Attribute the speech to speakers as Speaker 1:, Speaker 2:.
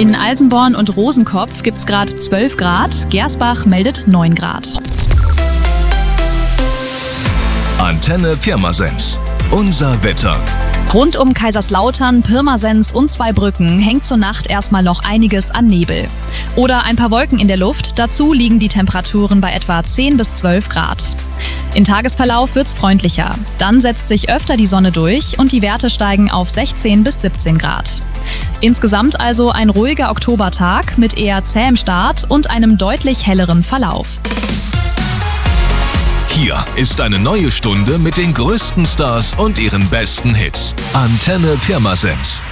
Speaker 1: In Alsenborn und Rosenkopf gibt's gerade 12 Grad, Gersbach meldet 9 Grad.
Speaker 2: Antenne Pirmasens. Unser Wetter.
Speaker 1: Rund um Kaiserslautern, Pirmasens und Zweibrücken hängt zur Nacht erstmal noch einiges an Nebel. Oder ein paar Wolken in der Luft, dazu liegen die Temperaturen bei etwa 10 bis 12 Grad. Im Tagesverlauf wird's freundlicher. Dann setzt sich öfter die Sonne durch und die Werte steigen auf 16 bis 17 Grad. Insgesamt also ein ruhiger Oktobertag mit eher zähem Start und einem deutlich helleren Verlauf.
Speaker 2: Hier ist eine neue Stunde mit den größten Stars und ihren besten Hits. Antenne Pirmasens.